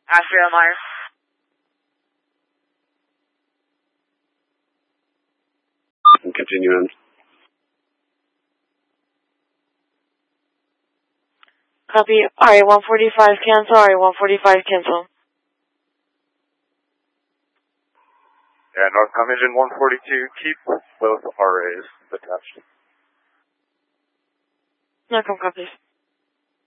Asheville Myers. Continue in. Copy. RA-145 cancel. RA-145 cancel. Yeah, Northcom Engine 142, keep both RAs attached. Northcom copies.